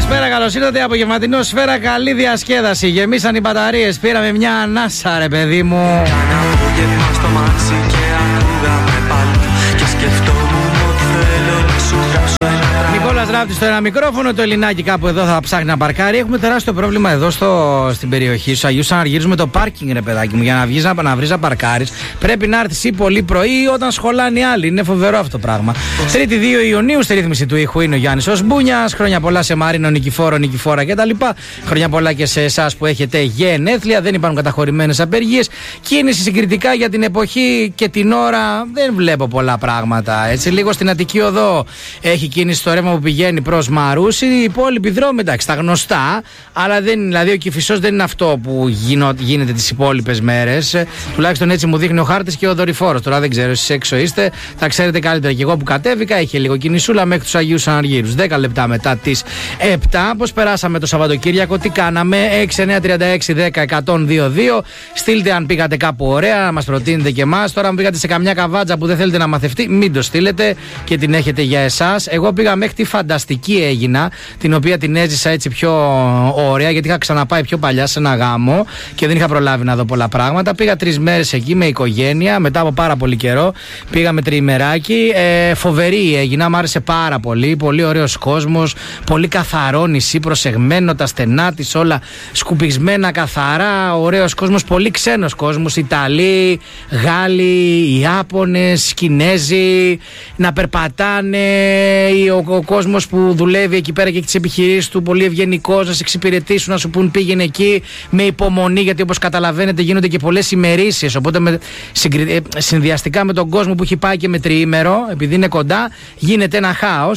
Καλησπέρα, καλώς ήρθατε. Απογευματινό Σφαίρα, καλή διασκέδαση. Γεμίσαν οι μπαταρίες, πήραμε μια ανάσα, ρε παιδί μου. Κάνα απόγευμα στο μάξι και ακούγαμε πάλι και σκεφτόμουν ότι θέλω να σου γράψω ένα τραγούδι. Νικόλας Ράπτης στο ένα μικρόφωνο, το Ελληνάκι κάπου εδώ θα ψάχνει να παρκάρει. Έχουμε τεράστιο πρόβλημα εδώ στην περιοχή στους Αγίους Αναργύρους με το πάρκινγκ, ρε παιδάκι μου. Για να βρεις να παρκάρεις πρέπει να έρθεις ή πολύ πρωί ή όταν σχολάνε οι άλλοι. Είναι φοβερό αυτό το πράγμα. Τρίτη 2 Ιουνίου, στη ρύθμιση του ήχου είναι ο Γιάννης Οσμπούνιας. Χρόνια πολλά σε Μαρίνο, Νικηφόρο, Νικηφόρα κτλ. Χρόνια πολλά και σε εσάς που έχετε γενέθλια. Δεν υπάρχουν καταχωρημένες απεργίες. Κίνηση συγκριτικά για την εποχή και την ώρα δεν βλέπω πολλά πράγματα. Έτσι, λίγο στην Αττική Οδό έχει κίνηση στο ρεύμα που πηγαίνει προς Μαρούσι. Οι υπόλοιποι δρόμοι, εντάξει, τα γνωστά, αλλά δηλαδή ο Κηφισός δεν είναι αυτό που γίνεται τις υπόλοιπες μέρες. Τουλάχιστον έτσι μου δείχνει ο χάρτης και ο δορυφόρος. Τώρα δεν ξέρω, εσείς έξω είστε, θα ξέρετε καλύτερα. Και εγώ που κατέβηκα, είχε λίγο κινησούλα μέχρι τους Αγίους Αναργύρους. 10 λεπτά μετά τις 7. Πώς περάσαμε το Σαββατοκύριακο, τι κάναμε? 6-9-36-10-102-2. Στείλτε αν πήγατε κάπου ωραία, να μας προτείνετε και εμάς. Τώρα, αν πήγατε σε καμιά καβάτζα που δεν θέλετε να μαθευτεί, μην το στείλετε και την έχετε για εσάς. Εγώ πήγα μέχρι τη Φανταστική Αίγινα, την οποία την έζησα έτσι πιο ωραία, γιατί είχα ξαναπάει πιο παλιά σε ένα γάμο και δεν είχα προλάβει να δω πολλά πράγματα. Πήγα 3 μέρες εκεί με οικογένεια, μετά από πάρα πολύ καιρό. Πήγαμε τριημεράκι. Φοβερή η Αίγινα, μου άρεσε πάρα πολύ. Πολύ ωραίος κόσμος, πολύ καθαρό νησί, προσεγμένο, τα στενά της όλα σκουπισμένα καθαρά. Ωραίος κόσμος, πολύ ξένος κόσμος. Ιταλοί, Γάλλοι, Ιάπωνες, Κινέζοι να περπατάνε. Ο κόσμος που δουλεύει εκεί πέρα και έχει τις επιχειρήσεις του, πολύ ευγενικός, να σε εξυπηρετήσουν, να σου πούν πήγαινε εκεί με υπομονή, γιατί όπως καταλαβαίνετε γίνονται και πολλές ημερήσεις. Οπότε συνδυαστικά με τον κόσμο που έχει πάει και με τριήμερο, επειδή είναι κοντά, γίνεται ένα χάος.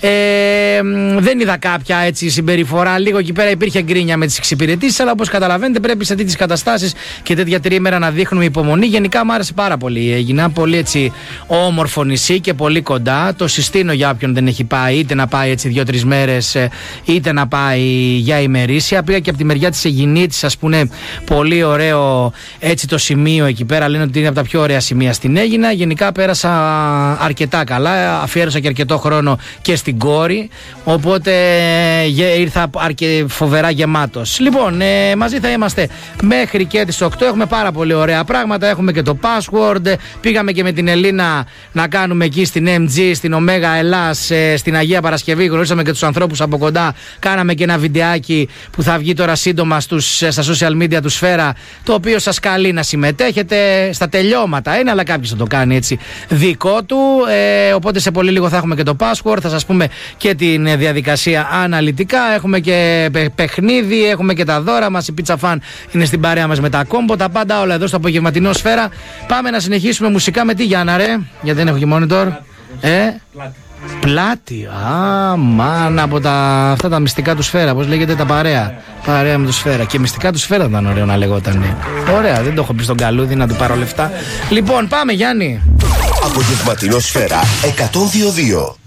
Δεν είδα κάποια έτσι συμπεριφορά. Λίγο εκεί πέρα υπήρχε γκρίνια με τις εξυπηρετήσεις, αλλά όπως καταλαβαίνετε πρέπει σε τέτοιες καταστάσεις και τέτοια τριήμερα να δείχνουμε υπομονή. Γενικά μου άρεσε πάρα πολύ. Έγινα πολύ έτσι όμορφο νησί και πολύ κοντά. Το συστήνω για όποιον δεν έχει πάει, είτε να πάει έτσι 2-3 μέρες, είτε να πάει για ημερήσια. Πήγα και από τη μεριά της Αιγινήτης, ας πούμε, πολύ ωραίο έτσι το σημείο εκεί πέρα. Λένε ότι είναι από τα πιο ωραία σημεία στην Αίγινα. Γενικά πέρασα αρκετά καλά. Αφιέρωσα και αρκετό χρόνο και στην κόρη. Οπότε ήρθα φοβερά γεμάτος. Λοιπόν, μαζί θα είμαστε μέχρι και τις 8. Έχουμε πάρα πολύ ωραία πράγματα. Έχουμε και το password. Πήγαμε και με την Ελίνα να κάνουμε εκεί στην MG, στην Ωμέγα Ελλάς, στην Αγία Παρασκευή. Γνωρίσαμε και τους ανθρώπους από κοντά. Κάναμε και ένα βιντεάκι που θα βγει τώρα σύντομα στα social media του Σφαίρα, το οποίο σας καλεί να συμμετέχετε. Στα τελειώματα είναι, αλλά κάποιος θα το κάνει έτσι δικό του. Οπότε σε πολύ λίγο θα έχουμε και το password. Θα σας πούμε και την διαδικασία αναλυτικά. Έχουμε και παιχνίδι, έχουμε και τα δώρα μας. Η Pizza Fan είναι στην παρέα μας με τα κόμπο. Τα πάντα όλα εδώ στο απογευματινό Σφαίρα. Πάμε να συνεχίσουμε μουσικά με τι, Γιάννα, ρε? Γιατί δεν έχω και monitor. Πλάτη. Μάνα, από αυτά τα μυστικά του Σφαίρα. Πώς λέγεται, τα παρέα. Παρέα με του Σφαίρα. Και μυστικά του Σφαίρα ήταν ωραίο να λεγόταν. Ωραία, δεν το έχω πει στον Καλούδι να του πάρω λεφτά. Λοιπόν, πάμε, Γιάννη. Απογευματινό Σφαίρα 102-2.